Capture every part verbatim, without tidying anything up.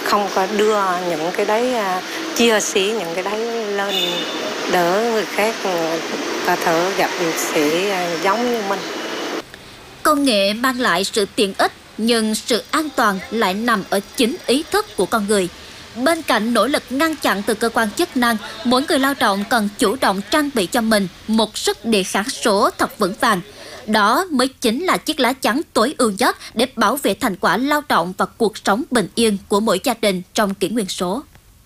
không có đưa những cái đấy, chia sẻ những cái đấy lên đỡ người khác có thể gặp sẽ giống như mình. Công nghệ mang lại sự tiện ích, nhưng sự an toàn lại nằm ở chính ý thức của con người. Bên cạnh nỗ lực ngăn chặn từ cơ quan chức năng, mỗi người lao động cần chủ động trang bị cho mình một sức đề kháng số thật vững vàng. Đó mới chính là chiếc lá chắn tối ưu nhất để bảo vệ thành quả lao động và cuộc sống bình yên của mỗi gia đình trong kỷ nguyên số.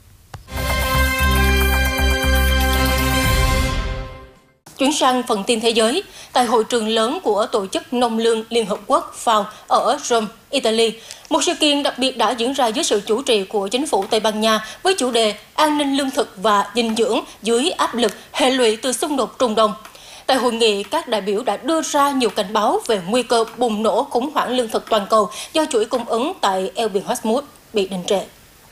Chuyển sang phần tin thế giới, tại hội trường lớn của Tổ chức Nông lương Liên Hợp Quốc FAO ở Rome, Italy, một sự kiện đặc biệt đã diễn ra dưới sự chủ trì của chính phủ Tây Ban Nha với chủ đề An ninh lương thực và dinh dưỡng dưới áp lực hệ lụy từ xung đột Trung Đông. Tại hội nghị, các đại biểu đã đưa ra nhiều cảnh báo về nguy cơ bùng nổ khủng hoảng lương thực toàn cầu do chuỗi cung ứng tại eo biển Hormuz bị đình trệ.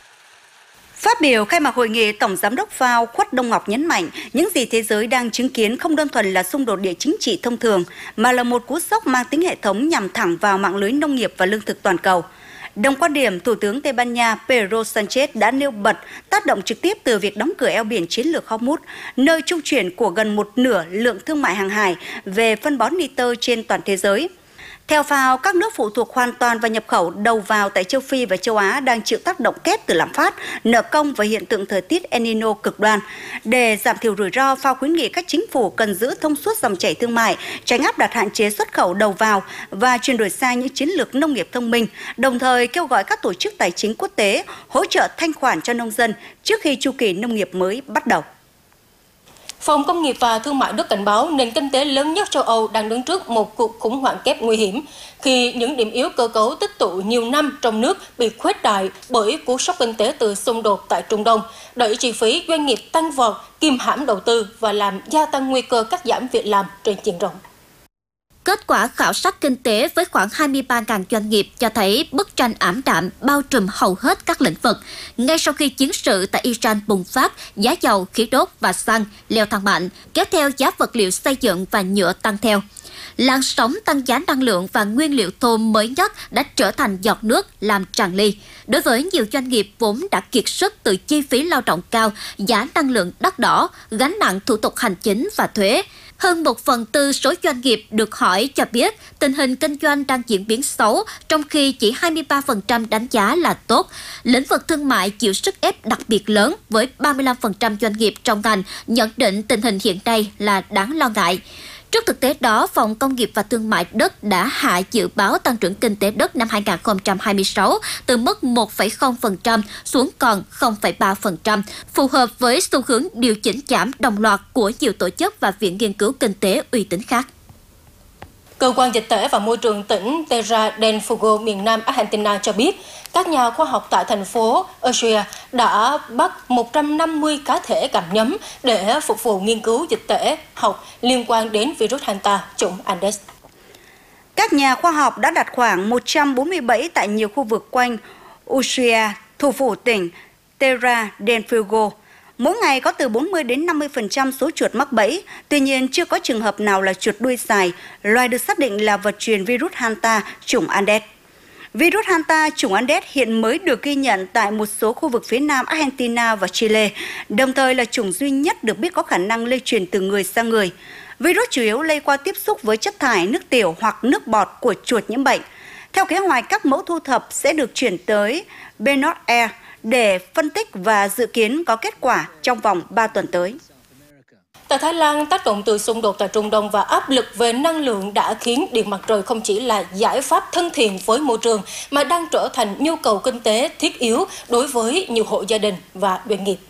Phát biểu khai mạc hội nghị, Tổng Giám đốc FAO Khuất Đông Ngọc nhấn mạnh những gì thế giới đang chứng kiến không đơn thuần là xung đột địa chính trị thông thường, mà là một cú sốc mang tính hệ thống nhằm thẳng vào mạng lưới nông nghiệp và lương thực toàn cầu. Đồng quan điểm, Thủ tướng Tây Ban Nha Pedro Sánchez đã nêu bật tác động trực tiếp từ việc đóng cửa eo biển chiến lược Hormuz, nơi trung chuyển của gần một nửa lượng thương mại hàng hải về phân bón nitơ trên toàn thế giới. Theo FAO, các nước phụ thuộc hoàn toàn vào nhập khẩu đầu vào tại châu Phi và châu Á đang chịu tác động kép từ lạm phát, nợ công và hiện tượng thời tiết El Nino cực đoan. Để giảm thiểu rủi ro, FAO khuyến nghị các chính phủ cần giữ thông suốt dòng chảy thương mại, tránh áp đặt hạn chế xuất khẩu đầu vào và chuyển đổi sang những chiến lược nông nghiệp thông minh, đồng thời kêu gọi các tổ chức tài chính quốc tế hỗ trợ thanh khoản cho nông dân trước khi chu kỳ nông nghiệp mới bắt đầu. Phòng Công nghiệp và Thương mại Đức cảnh báo nền kinh tế lớn nhất châu Âu đang đứng trước một cuộc khủng hoảng kép nguy hiểm khi những điểm yếu cơ cấu tích tụ nhiều năm trong nước bị khuếch đại bởi cú sốc kinh tế từ xung đột tại Trung Đông, đẩy chi phí doanh nghiệp tăng vọt, kìm hãm đầu tư và làm gia tăng nguy cơ cắt giảm việc làm trên diện rộng. Kết quả khảo sát kinh tế với khoảng hai mươi ba nghìn doanh nghiệp cho thấy bức tranh ảm đạm bao trùm hầu hết các lĩnh vực. Ngay sau khi chiến sự tại Iran bùng phát, giá dầu, khí đốt và xăng leo thang mạnh, kéo theo giá vật liệu xây dựng và nhựa tăng theo. Làn sóng tăng giá năng lượng và nguyên liệu thô mới nhất đã trở thành giọt nước làm tràn ly. Đối với nhiều doanh nghiệp vốn đã kiệt sức từ chi phí lao động cao, giá năng lượng đắt đỏ, gánh nặng thủ tục hành chính và thuế, hơn một phần tư số doanh nghiệp được hỏi cho biết tình hình kinh doanh đang diễn biến xấu, trong khi chỉ hai mươi ba phần trăm đánh giá là tốt. Lĩnh vực thương mại chịu sức ép đặc biệt lớn với ba mươi lăm phần trăm doanh nghiệp trong ngành nhận định tình hình hiện nay là đáng lo ngại. Trước thực tế đó, Phòng Công nghiệp và Thương mại Đức đã hạ dự báo tăng trưởng kinh tế Đức năm hai nghìn không trăm hai mươi sáu từ mức một phẩy không phần trăm xuống còn không phẩy ba phần trăm, phù hợp với xu hướng điều chỉnh giảm đồng loạt của nhiều tổ chức và viện nghiên cứu kinh tế uy tín khác. Cơ quan Dịch tễ và Môi trường tỉnh Terra del Fuego miền Nam Argentina cho biết, các nhà khoa học tại thành phố Ushuaia đã bắt một trăm năm mươi cá thể cảm nhấm để phục vụ nghiên cứu dịch tễ học liên quan đến virus Hanta chủng Andes. Các nhà khoa học đã đặt khoảng một trăm bốn mươi bẫy tại nhiều khu vực quanh Ushuaia, thủ phủ tỉnh Terra del Fuego. Mỗi ngày có từ bốn mươi đến năm mươi phần trăm số chuột mắc bẫy, tuy nhiên chưa có trường hợp nào là chuột đuôi dài, loài được xác định là vật truyền virus Hanta chủng Andes. Virus Hanta chủng Andes hiện mới được ghi nhận tại một số khu vực phía nam Argentina và Chile, đồng thời là chủng duy nhất được biết có khả năng lây truyền từ người sang người. Virus chủ yếu lây qua tiếp xúc với chất thải, nước tiểu hoặc nước bọt của chuột nhiễm bệnh. Theo kế hoạch, các mẫu thu thập sẽ được chuyển tới Buenos Aires để phân tích và dự kiến có kết quả trong vòng ba tuần tới. Tại Thái Lan, tác động từ xung đột tại Trung Đông và áp lực về năng lượng đã khiến điện mặt trời không chỉ là giải pháp thân thiện với môi trường mà đang trở thành nhu cầu kinh tế thiết yếu đối với nhiều hộ gia đình và doanh nghiệp.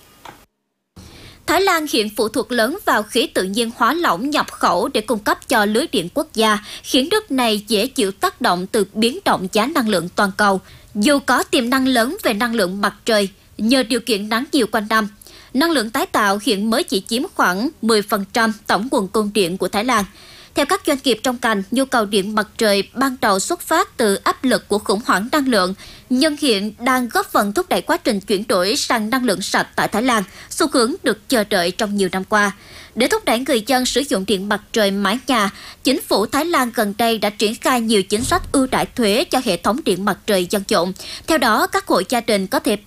Thái Lan hiện phụ thuộc lớn vào khí tự nhiên hóa lỏng nhập khẩu để cung cấp cho lưới điện quốc gia, khiến nước này dễ chịu tác động từ biến động giá năng lượng toàn cầu. Dù có tiềm năng lớn về năng lượng mặt trời, nhờ điều kiện nắng nhiều quanh năm, năng lượng tái tạo hiện mới chỉ chiếm khoảng mười phần trăm tổng nguồn cung điện của Thái Lan. Theo các doanh nghiệp trong ngành, nhu cầu điện mặt trời ban đầu xuất phát từ áp lực của khủng hoảng năng lượng, nhưng hiện đang góp phần thúc đẩy quá trình chuyển đổi sang năng lượng sạch tại Thái Lan, xu hướng được chờ đợi trong nhiều năm qua. Để thúc đẩy người dân sử dụng điện mặt trời mái nhà, chính phủ Thái Lan gần đây đã triển khai nhiều chính sách ưu đãi thuế cho hệ thống điện mặt trời dân dụng. Theo đó, các hộ gia đình có thể